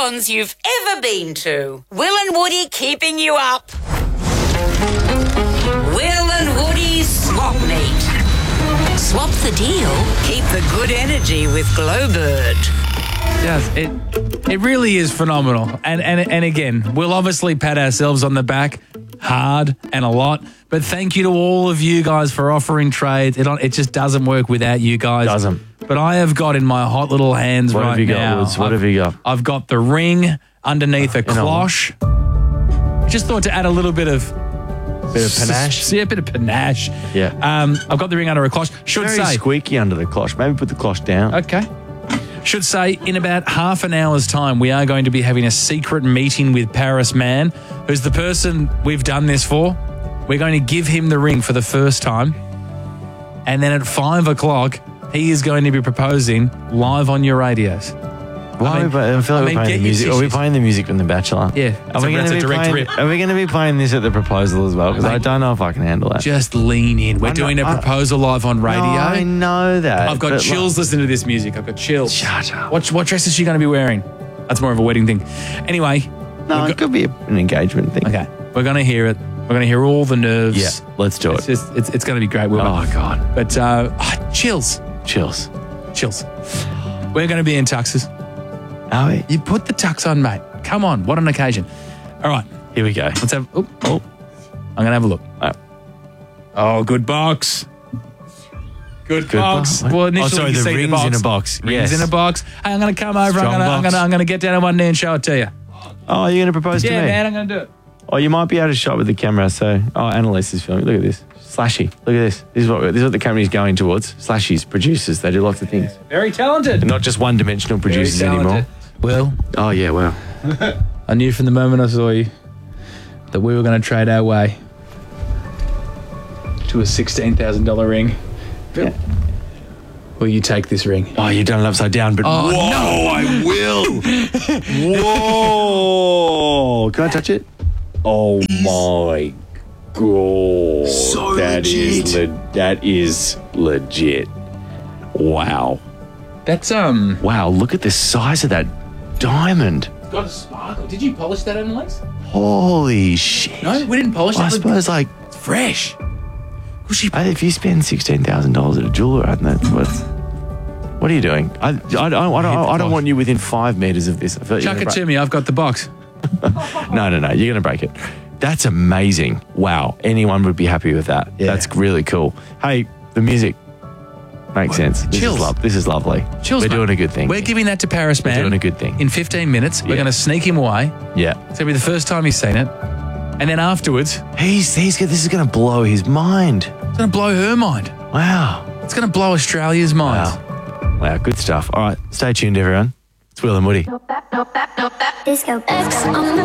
salons you've ever been to. Will and Woody keeping you up. Will and Woody's Swap Meet. Swap the deal, keep the good energy with Glowbird. Yes, it really is phenomenal. And again, we'll obviously pat ourselves on the back hard and a lot. But thank you to all of you guys for offering trades. It just doesn't work without you guys. Doesn't. But I have got in my hot little hands What right have you now. got, Woods? What have you got? I've got the ring underneath a cloche. Just thought to add a little bit of panache. Yeah, a bit of panache. Yeah. I've got the ring under a cloche. Should Very say squeaky under the cloche. Maybe put the cloche down. Okay. Should say, in about half an hour's time, we are going to be having a secret meeting with Paris Man, who's the person we've done this for. We're going to give him the ring for the first time. And then at 5 o'clock, he is going to be proposing live on your radios. I feel like we're playing the music. Are we playing the music from The Bachelor? Yeah. Are we going to be playing this at the proposal as well? Because I don't know if I can handle that. Just lean in. We're doing a proposal live on radio. No, I know that. I've got chills listening to this music. I've got chills. Shut up. What dress is she going to be wearing? That's more of a wedding thing. Anyway. No, it could be an engagement thing. Okay. We're going to hear it. We're going to hear all the nerves. Yeah, let's do it. It's going to be great. Oh, God. But chills. Chills. We're going to be in tuxes. Are we? You put the tux on, mate. Come on. What an occasion. All right. Here we go. Let's have... I'm going to have a look. Oh, good box. Good box. box. Well, initially the ring's box. in a box. Ring's in a box. Hey, I'm going to come over. I'm going to get down on one knee and show it to you. Oh, you're going to propose to me? Yeah, man. I'm going to do it. Oh, you might be able to shot with the camera. So, Annalise is filming. Look at this. Slashy. Look at this. This is what the camera is going towards. Slashies, producers. They do lots of things. Very talented. They're not just one-dimensional producers anymore. Well. Oh, yeah, well. I knew from the moment I saw you that we were going to trade our way to a $16,000 ring. Yeah. Will you take this ring? Oh, you've done it upside down, but no, I will. Whoa. Can I touch it? Oh, my God. So that legit. That is legit. Wow. That's Wow, look at the size of that diamond. It's got a sparkle. Did you polish that, Annalise? Holy shit. No, we didn't polish it. I suppose, like, It's fresh. if you spend $16,000 at a jeweler, what are you doing? I don't want you within 5 meters of this. I feel like Chuck it to me. I've got the box. No. You're going to break it. That's amazing. Wow. Anyone would be happy with that. Yeah. That's really cool. Hey, the music makes sense. Chills. This is lovely. Chills, We're mate. doing a good thing. We're giving that to Paris Man. We're doing a good thing. In 15 minutes, we're Yeah. going to sneak him away. Yeah. It's going to be the first time he's seen it. And then afterwards, This is going to blow his mind. it's going to blow her mind. Wow. It's going to blow Australia's mind. Wow. Good stuff. All right. Stay tuned, everyone. It's Will and Woody. Disco X on the